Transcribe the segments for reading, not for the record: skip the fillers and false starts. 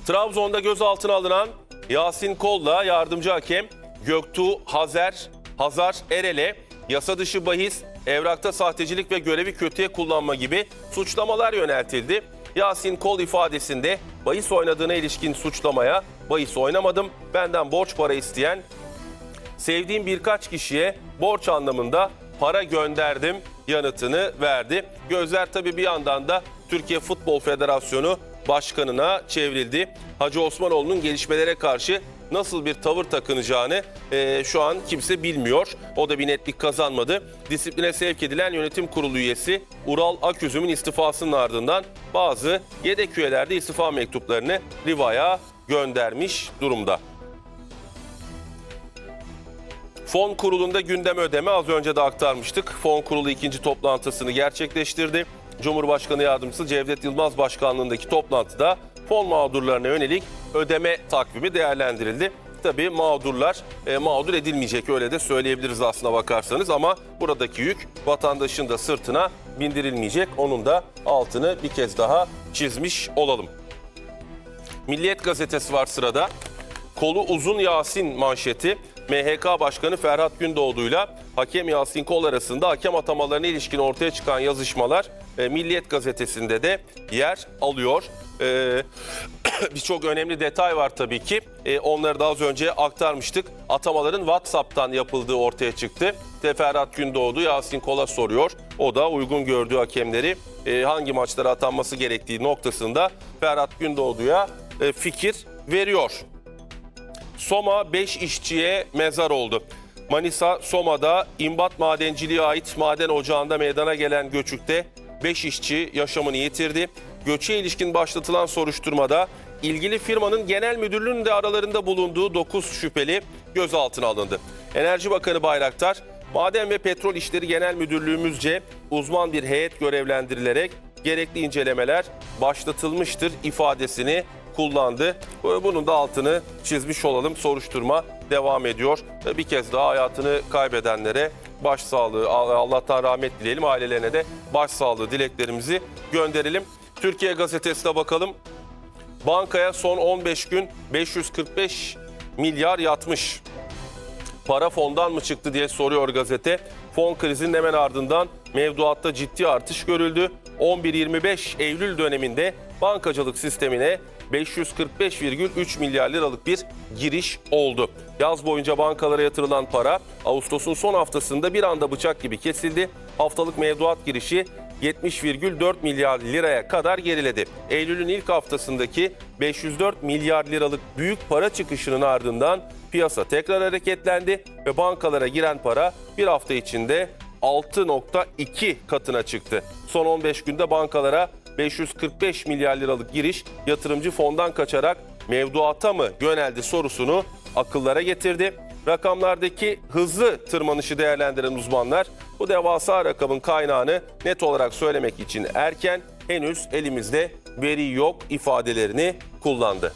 Trabzon'da gözaltına alınan Yasin Kol'la yardımcı hakem Göktuğ Hazar Erel'e yasa dışı bahis, evrakta sahtecilik ve görevi kötüye kullanma gibi suçlamalar yöneltildi. Yasin Kol ifadesinde bahis oynadığına ilişkin suçlamaya bahis oynamadım, benden borç para isteyen sevdiğim birkaç kişiye borç anlamında para gönderdim yanıtını verdi. Gözler tabii bir yandan da Türkiye Futbol Federasyonu Başkanı'na çevrildi. Hacı Osmanoğlu'nun gelişmelere karşı nasıl bir tavır takınacağını şu an kimse bilmiyor. O da bir netlik kazanmadı. Disipline sevk edilen yönetim kurulu üyesi Ural Aküzüm'ün istifasının ardından bazı yedek üyeler de istifa mektuplarını Riva'ya göndermiş durumda. Fon kurulunda gündem ödeme az önce de aktarmıştık. Fon kurulu ikinci toplantısını gerçekleştirdi. Cumhurbaşkanı Yardımcısı Cevdet Yılmaz başkanlığındaki toplantıda fon mağdurlarına yönelik ödeme takvimi değerlendirildi. Tabii mağdurlar mağdur edilmeyecek, öyle de söyleyebiliriz aslına bakarsanız, ama buradaki yük vatandaşın da sırtına bindirilmeyecek. Onun da altını bir kez daha çizmiş olalım. Milliyet gazetesi var sırada. Kolu uzun Yasin manşeti. MHK Başkanı Ferhat Gündoğdu'yla hakem Yasin Kol arasında hakem atamalarına ilişkin ortaya çıkan yazışmalar Milliyet gazetesinde de yer alıyor. Birçok önemli detay var tabii ki. Onları da az önce aktarmıştık. Atamaların WhatsApp'tan yapıldığı ortaya çıktı. Ferhat Gündoğdu Yasin Kol'a soruyor. O da uygun gördüğü hakemleri hangi maçlara atanması gerektiği noktasında Ferhat Gündoğdu'ya fikir veriyor. Soma 5 işçiye mezar oldu. Manisa Soma'da imbat madenciliğe ait maden ocağında meydana gelen göçükte 5 işçi yaşamını yitirdi. Göçe ilişkin başlatılan soruşturmada ilgili firmanın genel müdürlüğünün de aralarında bulunduğu 9 şüpheli gözaltına alındı. Enerji Bakanı Bayraktar, Maden ve Petrol İşleri Genel Müdürlüğümüzce uzman bir heyet görevlendirilerek gerekli incelemeler başlatılmıştır ifadesini kullandı. Bunun da altını çizmiş olalım. Soruşturma devam ediyor. Bir kez daha hayatını kaybedenlere başsağlığı, Allah'tan rahmet dileyelim. Ailelerine de başsağlığı dileklerimizi gönderelim. Türkiye Gazetesi'ne bakalım. Bankaya son 15 gün 545 milyar yatmış. Para fondan mı çıktı diye soruyor gazete. Fon krizinin hemen ardından mevduatta ciddi artış görüldü. 11-25 Eylül döneminde bankacılık sistemine 545,3 milyar liralık bir giriş oldu. Yaz boyunca bankalara yatırılan para Ağustos'un son haftasında bir anda bıçak gibi kesildi. Haftalık mevduat girişi 70,4 milyar liraya kadar geriledi. Eylül'ün ilk haftasındaki 504 milyar liralık büyük para çıkışının ardından piyasa tekrar hareketlendi ve bankalara giren para bir hafta içinde 6,2 katına çıktı. Son 15 günde bankalara 545 milyar liralık giriş yatırımcı fondan kaçarak mevduata mı yöneldi sorusunu akıllara getirdi. Rakamlardaki hızlı tırmanışı değerlendiren uzmanlar bu devasa rakamın kaynağını net olarak söylemek için erken, henüz elimizde veri yok ifadelerini kullandı.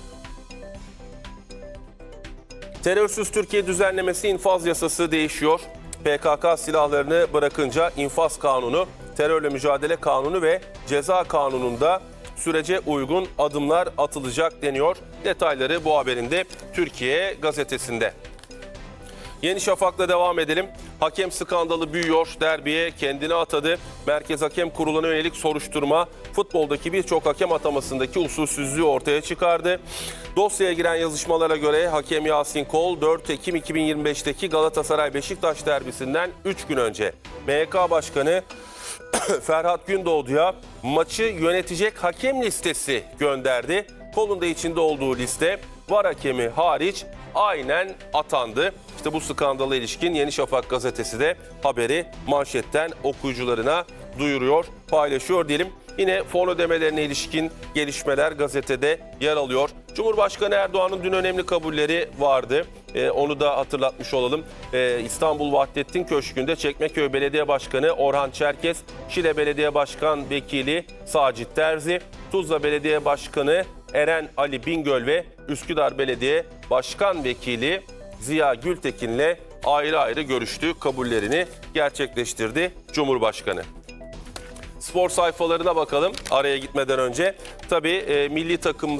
Terörsüz Türkiye düzenlemesi infaz yasası değişiyor. PKK silahlarını bırakınca infaz kanunu, terörle mücadele kanunu ve ceza kanununda sürece uygun adımlar atılacak deniyor. Detayları bu haberin de Türkiye Gazetesi'nde. Yeni Şafak'la devam edelim. Hakem skandalı büyüyor. Derbiye kendini atadı. Merkez Hakem Kurulu'na yönelik soruşturma futboldaki birçok hakem atamasındaki usulsüzlüğü ortaya çıkardı. Dosyaya giren yazışmalara göre hakem Yasin Kol 4 Ekim 2025'teki Galatasaray-Beşiktaş derbisinden 3 gün önce MHK Başkanı Ferhat Gündoğdu'ya maçı yönetecek hakem listesi gönderdi. Kol'un da içinde olduğu liste VAR hakemi hariç aynen atandı. İşte bu skandala ilişkin Yeni Şafak gazetesi de haberi manşetten okuyucularına duyuruyor, paylaşıyor diyelim. Yine fon ödemelerine ilişkin gelişmeler gazetede yer alıyor. Cumhurbaşkanı Erdoğan'ın dün önemli kabulleri vardı. Onu da hatırlatmış olalım. İstanbul Vahdettin Köşkü'nde Çekmeköy Belediye Başkanı Orhan Çerkes, Şile Belediye Başkan Vekili Sacit Terzi, Tuzla Belediye Başkanı Eren Ali Bingöl ve Üsküdar Belediye Başkan Vekili Ziya Gültekin'le ayrı ayrı görüştü, kabullerini gerçekleştirdi Cumhurbaşkanı. Spor sayfalarına bakalım araya gitmeden önce. Tabii milli takım